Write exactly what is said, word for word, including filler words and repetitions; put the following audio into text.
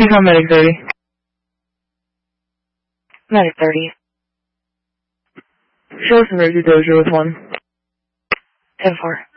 He's on Medic thirty. Medic thirty. Show us emergency dojo with one. ten four.